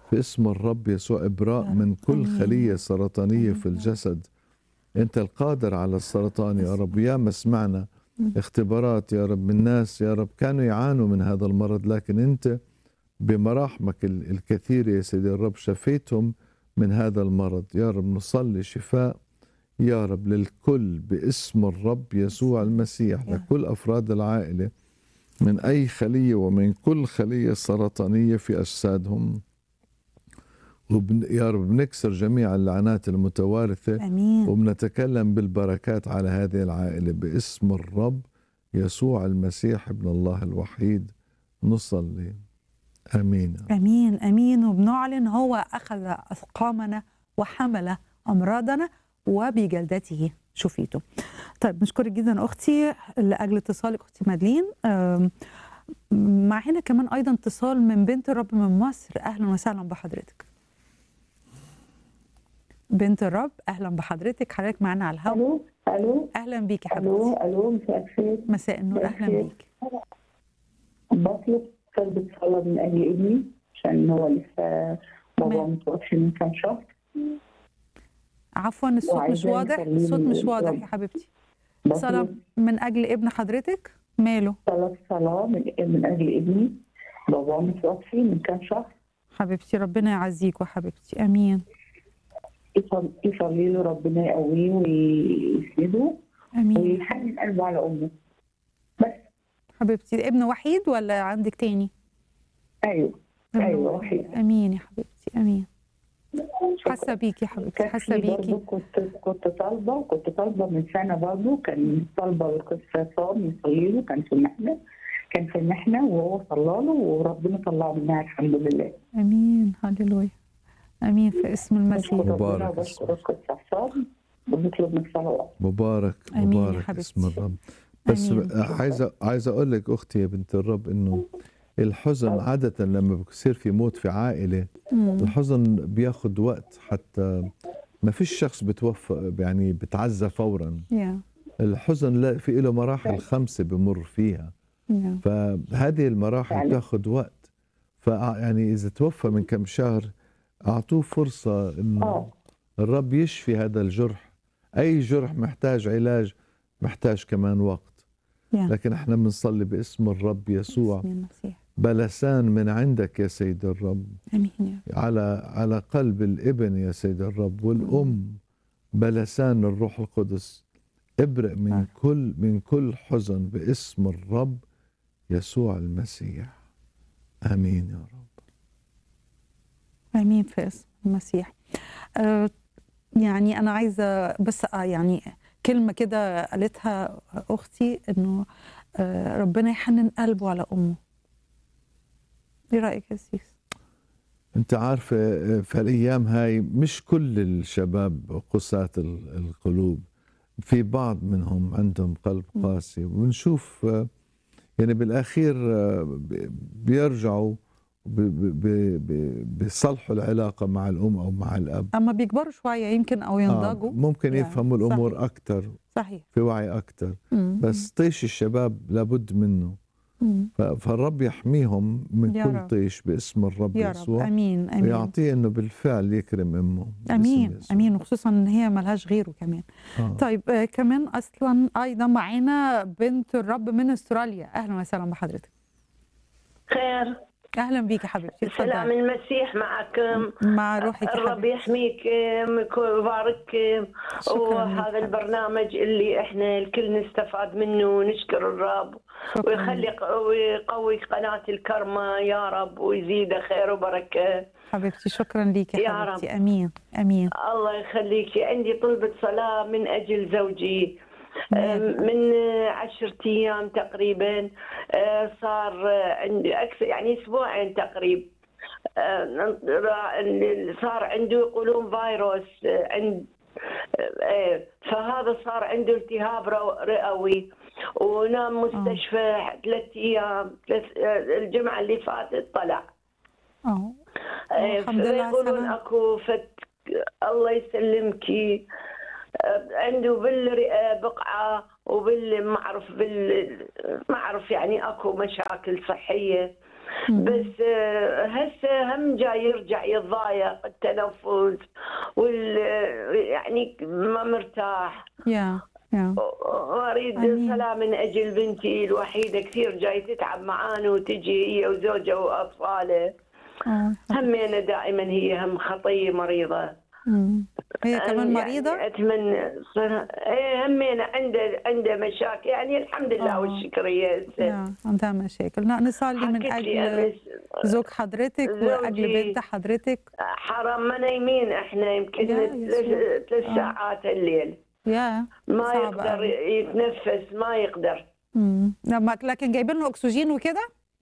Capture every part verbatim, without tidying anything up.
في اسم الرب يسوع إبراء من كل خلية سرطانية في الجسد. أنت القادر على السرطان يا رب. يا ما سمعنا اختبارات يا رب من ناس يا رب كانوا يعانوا من هذا المرض، لكن أنت بمراحمك الكثيرة يا سيدي الرب شفيتهم من هذا المرض. يا رب نصلي شفاء يا رب للكل باسم الرب يسوع المسيح، لكل أفراد العائلة من أي خلية ومن كل خلية سرطانية في أجسادهم. وبن يا رب بنكسر جميع اللعنات المتوارثة. أمين. وبنتكلم بالبركات على هذه العائلة باسم الرب يسوع المسيح ابن الله الوحيد نصلي. آمين. أمين أمين. وبنعلن هو أخذ أثقامنا وحمل أمراضنا وبجلدته شفيته. طيب نشكرك جدا أختي لأجل اتصالك أختي مادلين. معنا كمان أيضا اتصال من بنت الرب من مصر. أهلا وسهلا بحضرتك بنت الرب. أهلا بحضرتك، حضرتك معنا على الهواء. ألو ألو أهلا بيكي حبيبتي. ألو ألو مساء الخير. مساء النور. أهلا بيكي. بطلب طلبة صلاة من أجل ابني عشان هو لسه بابا متوفي من كام شهر. عفوا الصوت مش واضح. الصوت مش واضح يا حبيبتي. صلاة من أجل ابن حضرتك ماله؟ طلب صلاة من, من أجل ابني بابا متوفي من كام شهر. حبيبتي ربنا يعزيك وحبيبتي. أمين. يصلي له ربنا يقويه ويسنده. أمين. ويحنن قلبه على أمه. بس حبيبتي ابن وحيد ولا عندك تاني؟ أيوه أيوه وحيد. أمين يا حبيبتي. أمين. حاسة بيكي يا حبيبتي، حاسة بيكي. كنت كنت طالبة كنت طالبة من سنة برضه، كان طالبة القس صام يصلي له، كان في المحنة كان في المحنة وهو صلى له وربنا طلعه منها الحمد لله. أمين. هللويا. أمين في اسم المسيح. مبارك وبنطلب من الصلوات. مبارك مبارك اسم الرب. بس عايزة عايزة أقول لك أختي يا بنت الرب إنه الحزن عادة لما بيصير في موت في عائلة مم. الحزن بياخد وقت، حتى ما فيش شخص بتوفى يعني بتعزى فورا. yeah. الحزن لا في له مراحل خمسة بمر فيها. yeah. فهذه المراحل بتاخد وقت. فيعني إذا توفى من كم شهر أعطوه فرصة إنه الرب يشفي هذا الجرح. أي جرح محتاج علاج، محتاج كمان وقت. yeah. لكن احنا بنصلي باسم الرب يسوع بلسان من عندك يا سيد الرب. أمين. على على قلب الابن يا سيد الرب والأم بلسان الروح القدس. ابرئ من آه. كل من كل حزن باسم الرب يسوع المسيح. آمين يا رب. آمين في اسم المسيح. آه يعني أنا عايزة بس آه يعني كلمة كده قالتها أختي إنه آه ربنا يحنن قلبه على أمه. ايه رأيك يا سيس؟ انت عارفة في الأيام هاي مش كل الشباب قساة القلوب، في بعض منهم عندهم قلب قاسي، ونشوف يعني بالأخير بيرجعوا بيصلحوا العلاقة مع الأم أو مع الأب. أما بيكبروا شوية يمكن أو ينضجوا. آه ممكن يعني يفهموا الأمور صحيح. أكتر صحيح. في وعي أكتر. مم. بس طيش الشباب لابد منه. مم. فالرب يحميهم من كل رب. طيش باسم الرب يا يسوع. رب. أمين أمين. ويعطيه إنه بالفعل يكرم أمه. أمين أمين، وخصوصا إن هي ملهاش غيره كمان. آه. طيب آه كمان أصلا أيضا معانا بنت الرب من أستراليا. أهلا وسهلا بحضرتك. خير. أهلا بيك يا حبيبتي. سلام المسيح معكم. مع روحك. الرب يحميك ويبارك. وهذا البرنامج اللي احنا الكل نستفاد منه ونشكر الرب. شكرا. ويخلي ويقوي قناة الكرمة يا رب ويزيد خير وبركة. حبيبتي شكرا ليك يا, يا حبيبتي. رب. أمين أمين. الله يخليك. عندي طلبة صلاة من أجل زوجي. من عشرة أيام تقريبا صار عندي أكثر يعني أسبوعين تقريبا صار عنده يقولون فيروس عند فهذا صار عنده التهاب رئوي ونام مستشفى ثلاث أيام. الجمعة اللي فاتت طلع. اه الحمد لله. يقولون أكو فت الله يسلمكي عنده بالرئة بقعة وبال ما اعرف بال ما اعرف يعني اكو مشاكل صحيه. بس هسه هم جاي يرجع يتضايق التنفس وال يعني ما مرتاح. يا يا واريد آمين. سلام من اجل بنتي الوحيده كثير جاي تتعب معانا وتجي هي وزوجها واطفالها. آه. همينا دائما هي هم خطيه مريضه. مم. هي كمان مريضة؟ يعني اتمنى صراحة ايه همينا عنده عنده مشاكل يعني الحمد لله آه. والشكر يا هسه. يا عندها مشاكل. لا نصلي من حكت لي أجل امس زوج حضرتك وأجل زوجي بنت حضرتك. حرام ما نايمين احنا يمكن يا يسوع. ثلاث ثلاث آه. ساعات الليل يا ما صعب يقدر أوي. يتنفس ما يقدر. مم. لما لكن جايبين له أكسجين وكده؟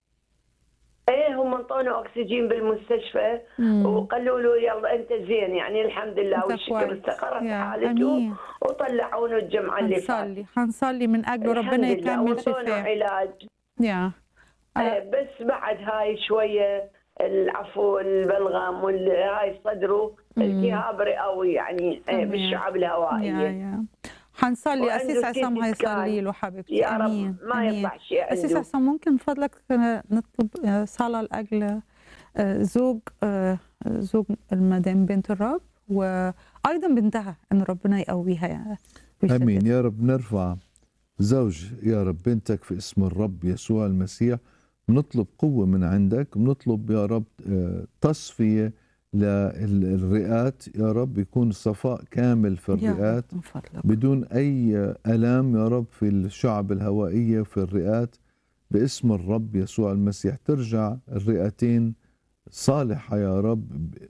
ايه هم انطونا اكسجين بالمستشفى مم. وقالوا له يلا انت زين يعني الحمد لله أنت والشكر كويس. استقرت يا حالته أمين. وطلعونه الجمعه اللي فاتت. هنصلي هنصلي من أجله ربنا الحمد لله يكمل وانطونا شفاه. علاج. يا آه، آه. بس بعد هاي شويه العفو البلغم والهاي صدره التهاب رئوي يعني آه، تمام. بالشعب يا الهوائيه. يا هنصلي. وعنده أسيس عصام سي تي هيصلي سكان. له حبيبتي. يا رب أمين ما أمين. يطلع شيء أسيس عنده. عصام ممكن من فضلك نطلب صلاة لأجل آه، زوج آه، زوج المدام بنت الرب وأيضا بنتها أن ربنا يقويها يعني. امين يا رب. نرفع زوج يا رب بنتك في اسم الرب يسوع المسيح. بنطلب قوة من عندك، بنطلب يا رب آه، تصفية للرئات يا رب، يكون صفاء كامل في يا رب الرئات من فضلك. بدون أي آلام يا رب في الشعب الهوائية في الرئات باسم الرب يسوع المسيح. ترجع الرئتين صالحة يا رب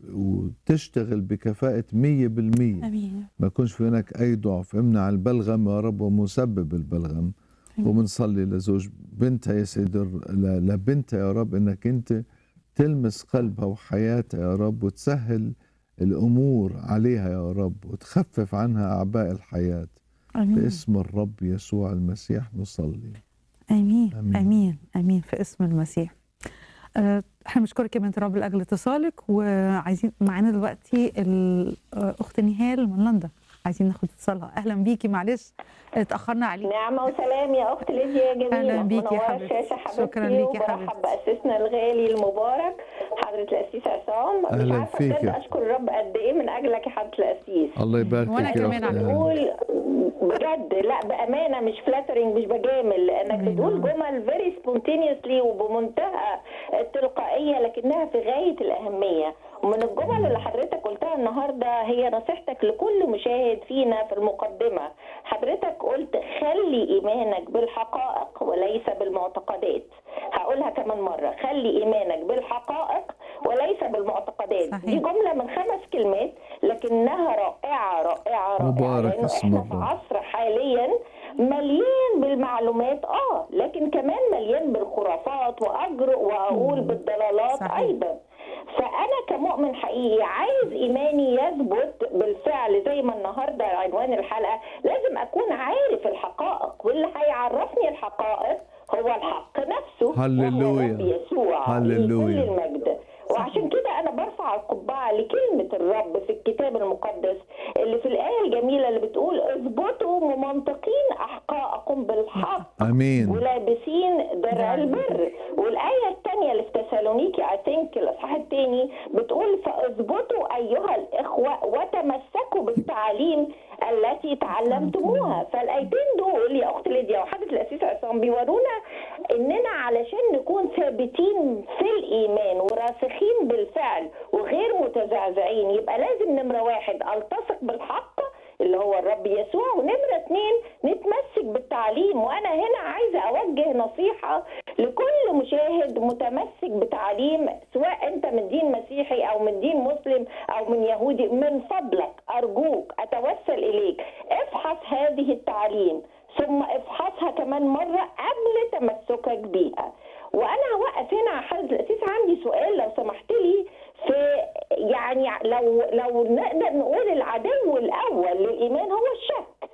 وتشتغل بكفاءة مية بالمية، أمين. ما يكونش في هناك أي ضعف. امنع البلغم يا رب ومسبب البلغم. أمين. وبنصلي لزوج بنتها يا سيد الر- ل- لبنتها يا رب انك انت تلمس قلبها وحياتها يا رب وتسهل الامور عليها يا رب وتخفف عنها اعباء الحياه أمين. باسم الرب يسوع المسيح نصلي. أمين آمين. أمين أمين في اسم المسيح. آه، احنا بنشكرك يا بنت الرب لاجل اتصالك، وعايزين معانا دلوقتي الاخت نهال من لندن، عايزين ناخد اتصالها. اهلا بيكي، معلش اتاخرنا عليك. نعمة وسلام يا أخت ليديا جميلة. أهلا بيكي يا منورة حبيبتي. الشاشة حبيبتي. شكرا ليكي يا وبرحب حبيبتي. بأسسنا الغالي المبارك حضرة الأسيس عصام. مش أهلا عارفة فيك. بجد أشكر الرب قد إيه من أجلك يا حضرة الأسيس. الله يبارك وأنا فيك يا كمان أخت على نهال. بتقول بجد لا بأمانة مش فلاترينج مش بجامل، لأنك أمين. بتقول جمل فيري سبونتينيوسلي وبمنتهى التلقائية لكنها في غاية الأهمية. ومن الجمل اللي حضرتك قلتها النهارده هي نصيحتك لكل مشاهد فينا في المقدمة. حضرتك قلت خلي إيمانك بالحقائق وليس بالمعتقدات. هقولها كمان مرة، خلي إيمانك بالحقائق وليس بالمعتقدات. صحيح. دي جملة من خمس كلمات لكنها رائعة رائعة رائعة. مبارك لأنه اسم احنا في الرب. عصر حاليا مليان بالمعلومات اه لكن كمان مليان بالخرافات وأجرؤ وأقول بالضلالات صحيح. أيضا. فأنا كمؤمن حقيقي عايز إيماني يثبت بالفعل زي ما النهاردة عنوان الحلقة، لازم أكون عارف الحقائق، واللي هيعرفني الحقائق هو الحق نفسه. هللويا. وهو الرب يسوع هللويا. لكل المجد. وعشان كده أنا برفع القبعة لكلمة الرب في الكتاب المقدس اللي في الآية الجميلة اللي بتقول اثبتوا ممنطقين أحقاءكم بالحق امين. ولابسين درع البر. والآية الثانية اللي في تسالونيكي I think الإصحاح الثاني بتقول فاثبتوا أيها الإخوة وتمسكوا بالتعاليم التي تعلمتموها. فالآيتين دول يا أخت ليديا وحضرة الأسيس عصام بيورونا إننا علشان نكون ثابتين في الإيمان وراسخين بالفعل وغير متزعزعين يبقى لازم نمرة واحد ألتصق بالحق اللي هو الرب يسوع، ونمرة اتنين نتمسك بالتعليم. وأنا هنا عايزة أوجه نصيحة لكل مشاهد متمسك بتعليم، سواء أنت من دين مسيحي أو من دين مسلم أو من يهودي، من فضلك أرجوك أتوسل إليك افحص هذه التعليم ثم افحصها كمان مرة قبل تمسكك بيها. وأنا هوقف هنا حضرة الأسيس، عندي سؤال لو سمحت لي. في يعني لو لو نقدر نقول العدو الأول للإيمان هو الشك،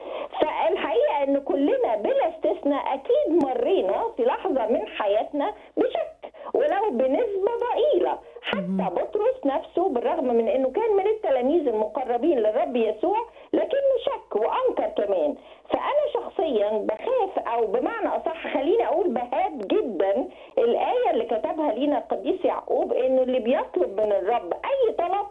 فالحقيقة إن كلنا بلا استثناء أكيد مرينا في لحظة من حياتنا بشك ولو بنسبة ضئيلة. حتى بطرس نفسه بالرغم من إنه كان من التلاميذ المقربين للرب يسوع لكنه شك وأنكر كمان. فأنا شخصيا بخاف أو بمعنى أصح خليني أقول بهاب جدا الآية اللي كتبها لينا القديس يعقوب إنه اللي بيطلب من الرب أي طلب